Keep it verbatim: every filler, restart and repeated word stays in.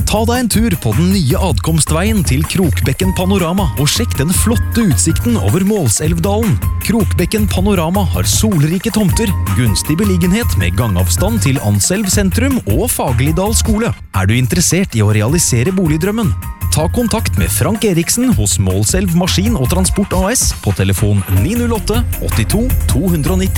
Ta deg en tur på den nye adkomstveien til Krokbekken Panorama og sjekk den flotte utsikten over Målselvdalen. Krokbekken Panorama har solrike tomter, gunstig beliggenhet med gangavstand til Anselv sentrum og Fagerlidal skole. Er du interessert i å realisere boligdrømmen? Ta kontakt med Frank Eriksen hos Målselv Maskin og Transport A S på telefon ni null åtte åttito to nitti.